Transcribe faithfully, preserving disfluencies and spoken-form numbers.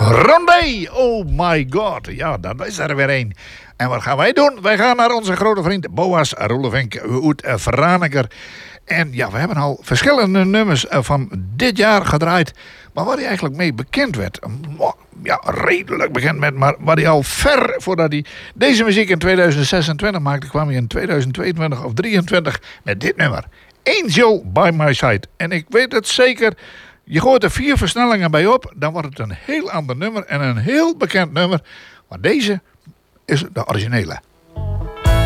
Rondé, oh my god. Ja, dat is er weer een. En wat gaan wij doen? Wij gaan naar onze grote vriend Boas Roelevink uit Franeker. En ja, we hebben al verschillende nummers van dit jaar gedraaid. Maar waar hij eigenlijk mee bekend werd. Ja, redelijk bekend met. Maar waar hij al ver voordat hij deze muziek in tweeduizend zesentwintig maakte, kwam hij in tweeduizend tweeëntwintig of drieëntwintig met dit nummer. Angel by My Side. En ik weet het zeker. Je gooit er vier versnellingen bij op. Dan wordt het een heel ander nummer. En een heel bekend nummer. Maar deze is de originele.